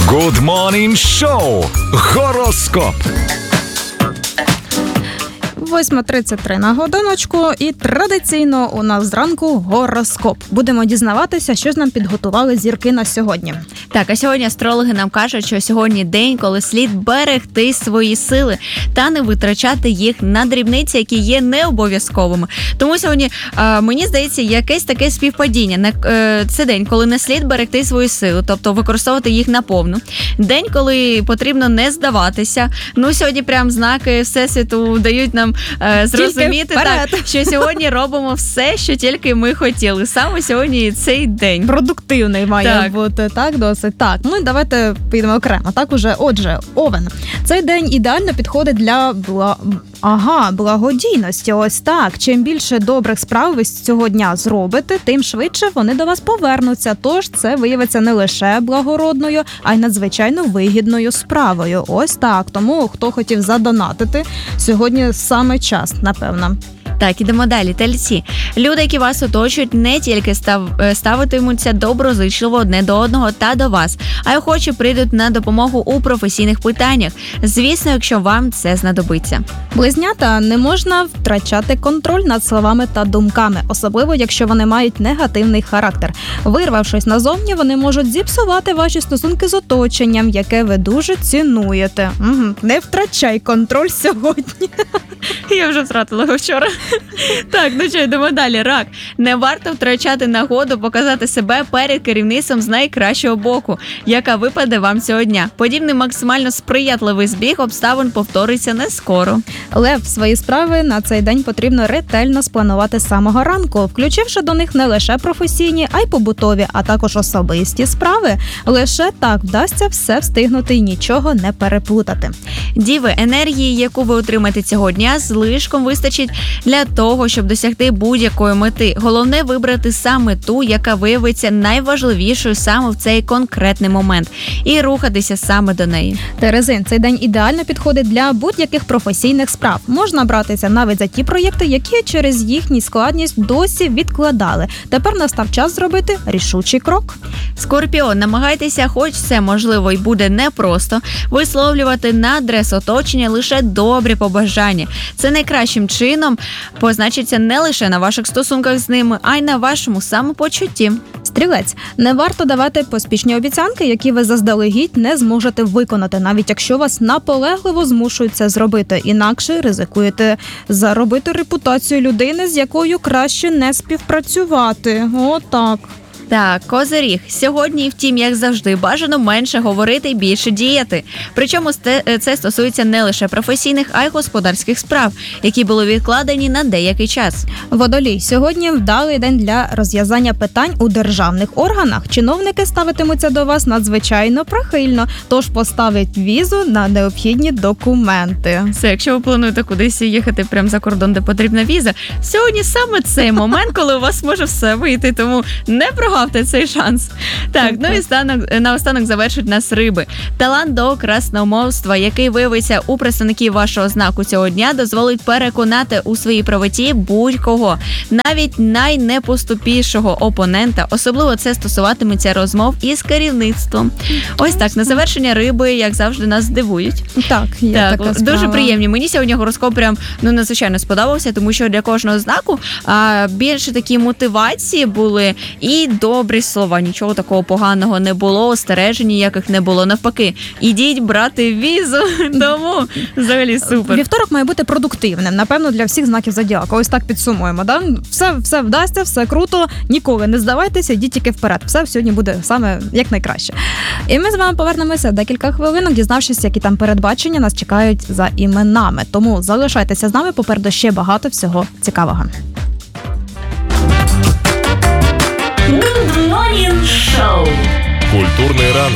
Good Morning Show. Гороскоп. 8:33 на годиночку, і традиційно у нас зранку гороскоп. Будемо дізнаватися, що ж нам підготували зірки на сьогодні. Так, а сьогодні астрологи нам кажуть, що сьогодні день, коли слід берегти свої сили та не витрачати їх на дрібниці, які є не обов'язковими. Тому сьогодні, мені здається, якесь таке співпадіння. Це день, коли не слід берегти свої сили, тобто використовувати їх наповну. День, коли потрібно не здаватися. Ну, сьогодні прям знаки Всесвіту дають нам зрозуміти, так, що сьогодні робимо все, що тільки ми хотіли. Саме сьогодні цей день. Продуктивний має бути, так, досить. Так, ну і давайте підемо окремо. Так уже, отже, Овен. Цей день ідеально підходить для благодійності. Ось так. Чим більше добрих справ ви цього дня зробите, тим швидше вони до вас повернуться. Тож це виявиться не лише благородною, а й надзвичайно вигідною справою. Ось так. Тому, хто хотів задонатити, сьогодні саме час, напевно. Так, ідемо далі. Тельці. Люди, які вас оточують, не тільки ставитимуться доброзичливо одне до одного та до вас, а й охоче прийдуть на допомогу у професійних питаннях. Звісно, якщо вам це знадобиться. Близнята, не можна втрачати контроль над словами та думками, особливо, якщо вони мають негативний характер. Вирвавшись назовні, вони можуть зіпсувати ваші стосунки з оточенням, яке ви дуже цінуєте. Не втрачай контроль сьогодні. Я вже втратила його вчора. Так, ну що, йдемо далі. Рак. Не варто втрачати нагоду показати себе перед керівництвом з найкращого боку, яка випаде вам цього дня. Подібний максимально сприятливий збіг обставин повториться не скоро. Лев, свої справи на цей день потрібно ретельно спланувати з самого ранку, включивши до них не лише професійні, а й побутові, а також особисті справи. Лише так вдасться все встигнути і нічого не переплутати. Діви, енергії, яку ви отримаєте цього дня, злишком вистачить для того, щоб досягти будь-якої мети. Головне вибрати саме ту, яка виявиться найважливішою саме в цей конкретний момент, і рухатися саме до неї. Терезин, цей день ідеально підходить для будь-яких професійних справ. Можна братися навіть за ті проєкти, які через їхню складність досі відкладали. Тепер настав час зробити рішучий крок. Скорпіон, намагайтеся, хоч це можливо й буде непросто, висловлювати на адресу оточення лише добрі побажання. Це найкращим чином позначиться не лише на ваших стосунках з ними, а й на вашому самопочутті. Стрілець, не варто давати поспішні обіцянки, які ви заздалегідь не зможете виконати, навіть якщо вас наполегливо змушують це зробити. Інакше ризикуєте заробити репутацію людини, з якою краще не співпрацювати. Отак. Так, Козиріг. Сьогодні, втім, як завжди, бажано менше говорити і більше діяти. Причому це стосується не лише професійних, а й господарських справ, які були відкладені на деякий час. Водолій. Сьогодні вдалий день для розв'язання питань у державних органах. Чиновники ставитимуться до вас надзвичайно прихильно, тож поставить візу на необхідні документи. Все, якщо ви плануєте кудись їхати прямо за кордон, де потрібна віза, сьогодні саме цей момент, коли у вас може все вийти, тому не прогавте цей шанс. Так, ну і наостанок завершить нас риби. Талант до красномовства, який виявиться у представників вашого знаку цього дня, дозволить переконати у своїй правоті будь-кого, навіть найнепоступішого опонента. Особливо це стосуватиметься розмов із керівництвом. Ось так, на завершення риби, як завжди, нас здивують. Так, така дуже приємні. Мені сьогодні гороскоп прям надзвичайно сподобався, тому що для кожного знаку більше такі мотивації були і добрі слова. Нічого такого поганого не було, остережень ніяких не було. Навпаки, ідіть брати візу, тому взагалі супер. Вівторок має бути продуктивним, напевно, для всіх знаків зодіаку. Ось так підсумуємо, да? Все вдасться, все круто, ніколи не здавайтеся, йдіть тільки вперед. Все сьогодні буде саме як найкраще. І ми з вами повернемося декілька хвилинок, дізнавшись, які там передбачення нас чекають за іменами. Тому залишайтеся з нами, попереду ще багато всього цікавого. Good Morning Show. Культурний ранок.